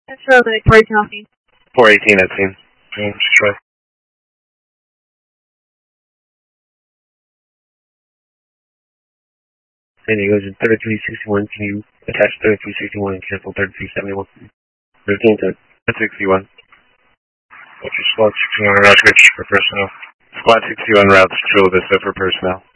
That's the Victoria County. 418 at scene. Troy. San Diego's in 3361. Can you attach 3361 and cancel 3371? 15 to 61. What's your squad 61 route switch for personnel? Squad 61 routes Chula Vista for personnel.